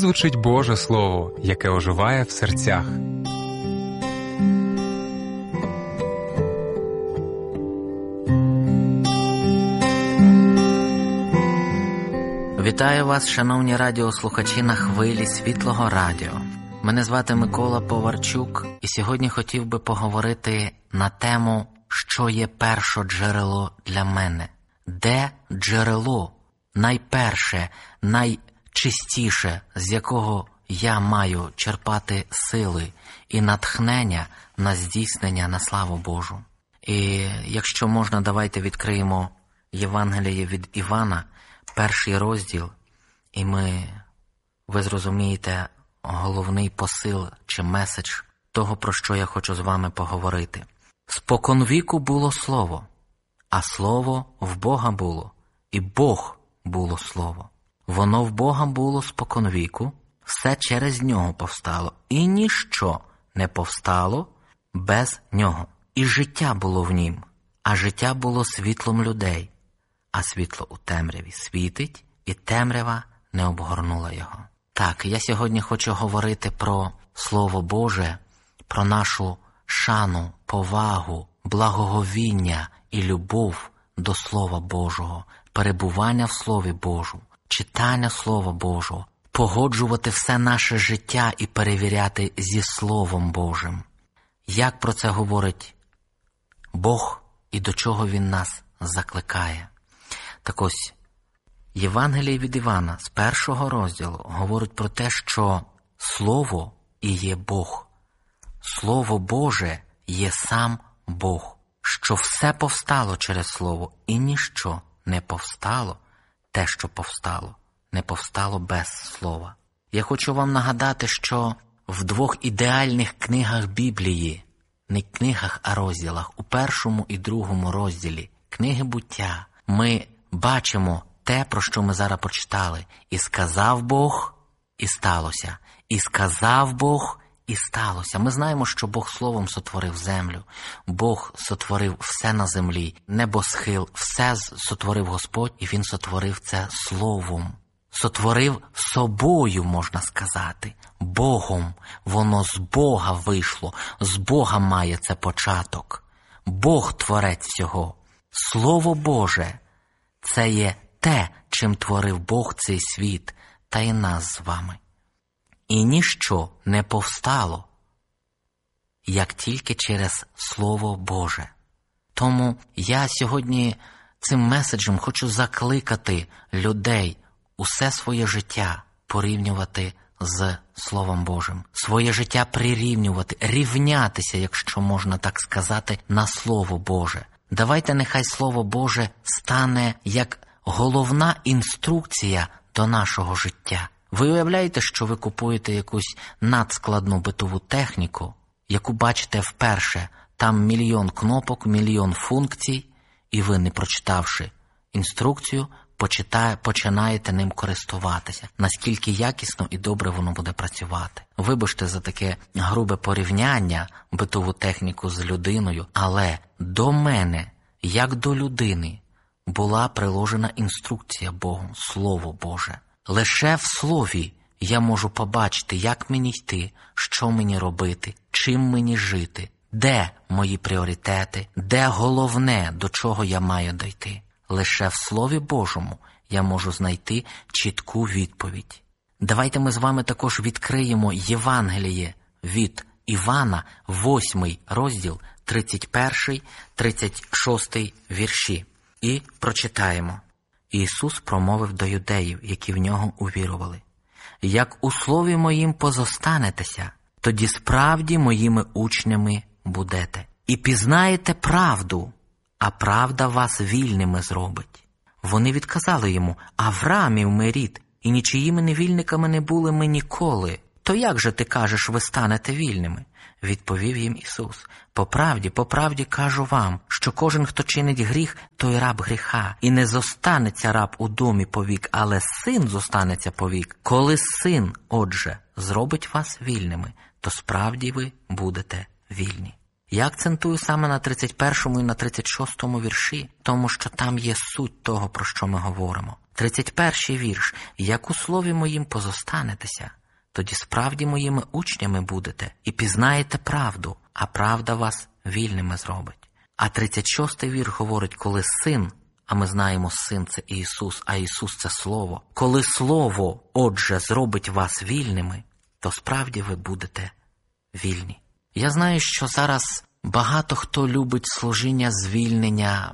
звучить Боже Слово, яке оживає в серцях. Вітаю вас, шановні радіослухачі на хвилі Світлого Радіо. Мене звати Микола Поварчук, і сьогодні хотів би поговорити на тему, що є першоджерело для мене. Де джерело, найперше, найчистіше, з якого я маю черпати сили і натхнення на здійснення на славу Божу. І якщо можна, давайте відкриємо Євангеліє від Івана, 1 розділ, і ви зрозумієте головний посил чи меседж того, про що я хочу з вами поговорити. Споконвіку було Слово, а Слово в Бога було, і Бог було Слово. Воно в Бога було споконвіку, все через Нього повстало, і ніщо не повстало без Нього. І життя було в Нім, а життя було світлом людей. А світло у темряві світить, і темрява не обгорнула його. Так, я сьогодні хочу говорити про Слово Боже, про нашу шану, повагу, благоговіння і любов до Слова Божого, перебування в Слові Божому, читання Слова Божого, погоджувати все наше життя і перевіряти зі Словом Божим. Як про це говорить Бог і до чого Він нас закликає? Так ось, Євангеліє від Івана з 1 розділу говорить про те, що Слово і є Бог. Слово Боже є сам Бог, що все повстало через Слово, і ніщо не повстало, те, що повстало, не повстало без Слова. Я хочу вам нагадати, що в 2 ідеальних книгах Біблії, не книгах, а розділах, у 1 і 2 розділі книги буття, ми бачимо те, про що ми зараз прочитали. І сказав Бог, і сталося. І сказав Бог, і сталося. Ми знаємо, що Бог Словом сотворив землю. Бог сотворив все на землі. Небосхил, все сотворив Господь, і Він сотворив це Словом. Сотворив собою, можна сказати, Богом. Воно з Бога вийшло. З Бога має це початок. Бог творець всього. Слово Боже – це є те, чим творив Бог цей світ та й нас з вами. І ніщо не повстало, як тільки через Слово Боже. Тому я сьогодні цим меседжем хочу закликати людей усе своє життя порівнювати з Словом Божим. Своє життя прирівнювати, рівнятися, якщо можна так сказати, на Слово Боже. Давайте нехай Слово Боже стане як головна інструкція до нашого життя. Ви уявляєте, що ви купуєте якусь надскладну битову техніку, яку бачите вперше, там 1 мільйон кнопок, 1 мільйон функцій, і ви, не прочитавши інструкцію, починаєте ним користуватися. Наскільки якісно і добре воно буде працювати. Вибачте за таке грубе порівняння, битову техніку з людиною, але до мене, як до людини, була приложена інструкція Богом, Слово Боже. Лише в Слові я можу побачити, як мені йти, що мені робити, чим мені жити, де мої пріоритети, де головне, до чого я маю дійти. Лише в Слові Божому я можу знайти чітку відповідь. Давайте ми з вами також відкриємо Євангеліє від Івана, 8 розділ, 31-36 вірші. І прочитаємо. Ісус промовив до юдеїв, які в Нього увірували: «Як у Слові Моїм позостанетеся, тоді справді Моїми учнями будете. І пізнаєте правду, а правда вас вільними зробить». Вони відказали йому: «Авраамів ми рід, і нічиїми невільниками не були ми ніколи. То як же ти кажеш, ви станете вільними?» Відповів їм Ісус: по правді кажу вам, що кожен, хто чинить гріх, той раб гріха. І не зостанеться раб у домі повік, але син зостанеться повік. Коли син, отже, зробить вас вільними, то справді ви будете вільні. Я акцентую саме на 31 і на 36 вірші, тому що там є суть того, про що ми говоримо. 31-й вірш. «Як у слові моїм позостанетеся, тоді справді моїми учнями будете і пізнаєте правду, а правда вас вільними зробить». А 36-й вірш говорить, коли син, а ми знаємо, син – це Ісус, а Ісус – це Слово. Коли Слово, отже, зробить вас вільними, то справді ви будете вільні. Я знаю, що зараз багато хто любить служіння звільнення,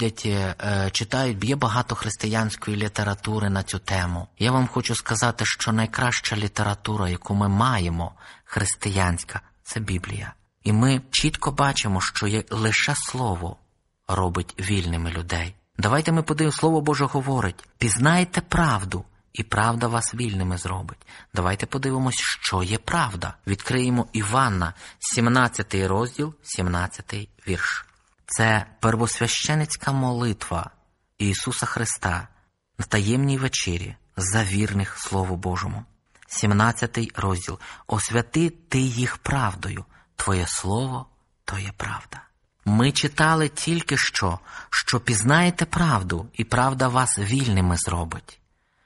читають, є багато християнської літератури на цю тему. Я вам хочу сказати, що найкраща література, яку ми маємо, християнська, це Біблія. І ми чітко бачимо, що є лише Слово робить вільними людей. Давайте ми подивимося, Слово Боже говорить, пізнайте правду, і правда вас вільними зробить. Давайте подивимось, що є правда. Відкриємо Івана, 17 розділ, 17 вірш. Це первосвященицька молитва Ісуса Христа на таємній вечері за вірних Слову Божому. 17 розділ. «Освяти ти їх правдою, Твоє Слово – то є правда». Ми читали тільки що пізнаєте правду, і правда вас вільними зробить.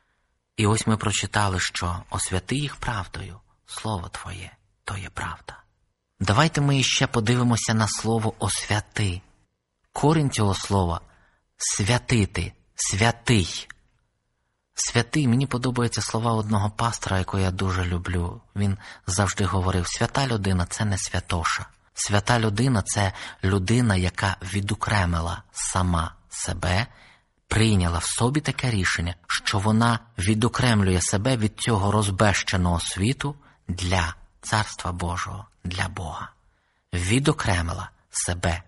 І ось ми прочитали, що освяти їх правдою, Слово Твоє, то є правда. Давайте ми іще подивимося на слово «освяти». Корінь цього слова – святити, святий. Святий, мені подобаються слова одного пастора, якого я дуже люблю. Він завжди говорив, свята людина – це не святоша. Свята людина – це людина, яка відокремила сама себе, прийняла в собі таке рішення, що вона відокремлює себе від цього розбещеного світу для Царства Божого, для Бога. Відокремила себе.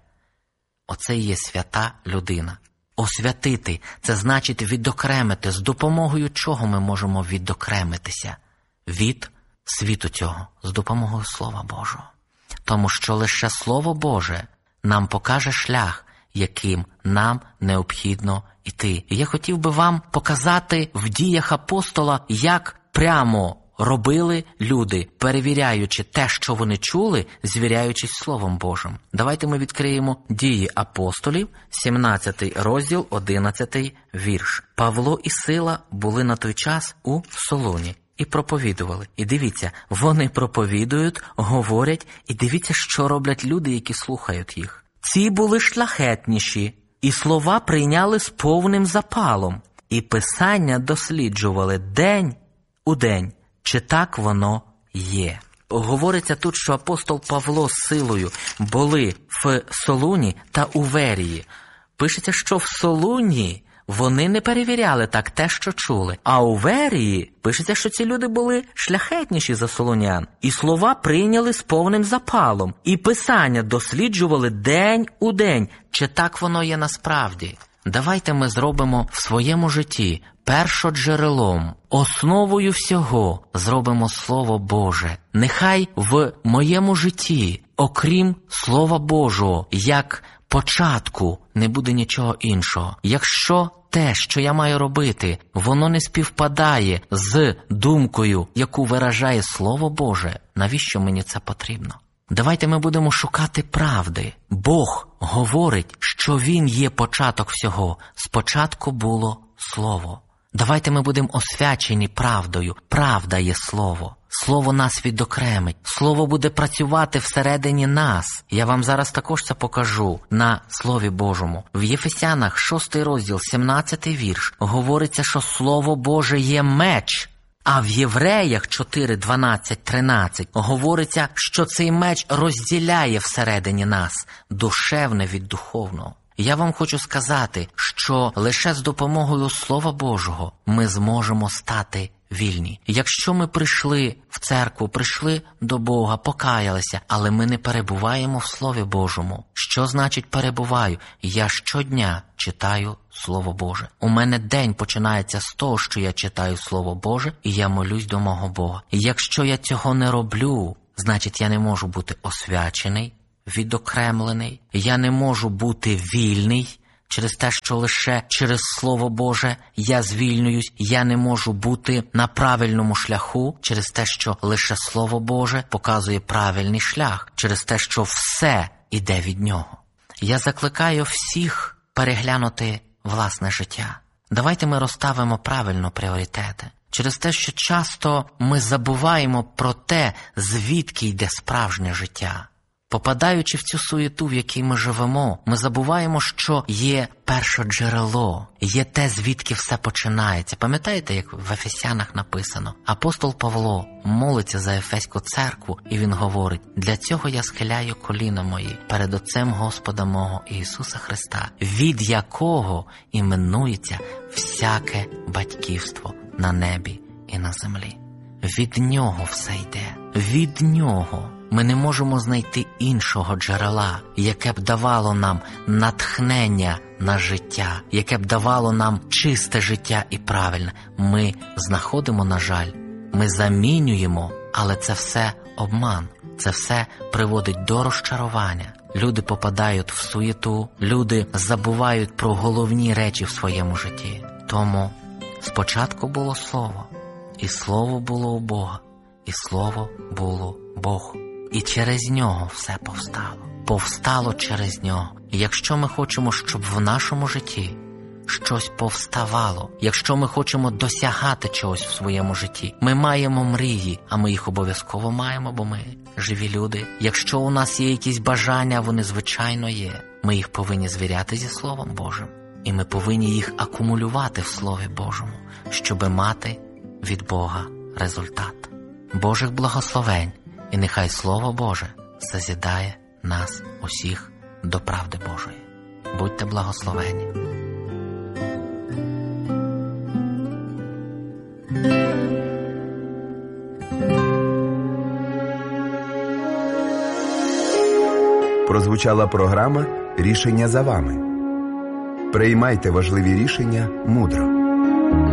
Оце і є свята людина. Освятити – це значить відокремити. З допомогою чого ми можемо відокремитися? Від світу цього. З допомогою Слова Божого. Тому що лише Слово Боже нам покаже шлях, яким нам необхідно йти. І я хотів би вам показати в діях апостола, як прямо робили люди, перевіряючи те, що вони чули, звіряючись Словом Божим. Давайте ми відкриємо Дії апостолів, 17 розділ, 11 вірш. Павло і Сила були на той час у Солоні і проповідували. І дивіться, вони проповідують, говорять, і дивіться, що роблять люди, які слухають їх. Ці були шляхетніші, і слова прийняли з повним запалом, і писання досліджували день у день, чи так воно є. Говориться тут, що апостол Павло з Силою були в Солуні та у Верії. Пишеться, що в Солуні вони не перевіряли так те, що чули. А у Верії пишеться, що ці люди були шляхетніші за солонян. І слова прийняли з повним запалом. І писання досліджували день у день. Чи так воно є насправді? Давайте ми зробимо в своєму житті першоджерелом, основою всього зробимо Слово Боже. Нехай в моєму житті, окрім Слова Божого, як початку, не буде нічого іншого. Якщо те, що я маю робити, воно не співпадає з думкою, яку виражає Слово Боже, навіщо мені це потрібно? Давайте ми будемо шукати правди. Бог говорить, що Він є початок всього. Спочатку було Слово. Давайте ми будемо освячені правдою. Правда є Слово. Слово нас відокремить. Слово буде працювати всередині нас. Я вам зараз також це покажу на Слові Божому. В Єфесянах 6 розділ, 17 вірш, говориться, що Слово Боже є меч. А в Євреях 4, 12, 13 говориться, що цей меч розділяє всередині нас душевне від духовного. Я вам хочу сказати, що лише з допомогою Слова Божого ми зможемо стати вільні. Якщо ми прийшли в церкву, прийшли до Бога, покаялися, але ми не перебуваємо в Слові Божому. Що значить перебуваю? Я щодня читаю Слово Боже. У мене день починається з того, що я читаю Слово Боже, і я молюсь до мого Бога. І якщо я цього не роблю, значить я не можу бути освячений, відокремлений, я не можу бути вільний, через те, що лише через Слово Боже я звільнююсь, я не можу бути на правильному шляху, через те, що лише Слово Боже показує правильний шлях, через те, що все іде від Нього. Я закликаю всіх переглянути власне життя. Давайте ми розставимо правильно пріоритети. Через те, що часто ми забуваємо про те, звідки йде справжнє життя. Попадаючи в цю суєту, в якій ми живемо, ми забуваємо, що є першоджерело, є те, звідки все починається. Пам'ятаєте, як в Ефесянах написано? Апостол Павло молиться за Ефеську церкву, і він говорить: «Для цього я схиляю коліна мої перед Отцем Господа мого Ісуса Христа, від якого іменується всяке батьківство на небі і на землі». Від Нього все йде. Від Нього. Ми не можемо знайти іншого джерела, яке б давало нам натхнення на життя, яке б давало нам чисте життя і правильне. Ми знаходимо, на жаль, ми замінюємо, але це все обман. Це все приводить до розчарування. Люди попадають в суєту, люди забувають про головні речі в своєму житті. Тому спочатку було Слово, і Слово було у Бога, і Слово було Бог. І через Нього все повстало. Повстало через Нього. І якщо ми хочемо, щоб в нашому житті щось повставало, якщо ми хочемо досягати чогось в своєму житті, ми маємо мрії, а ми їх обов'язково маємо, бо ми живі люди. Якщо у нас є якісь бажання, вони звичайно є. Ми їх повинні звіряти зі Словом Божим. І ми повинні їх акумулювати в Слові Божому, щоби мати від Бога результат. Божих благословень. І нехай Слово Боже созідає нас усіх до правди Божої. Будьте благословені. Прозвучала програма «Рішення за вами». Приймайте важливі рішення мудро.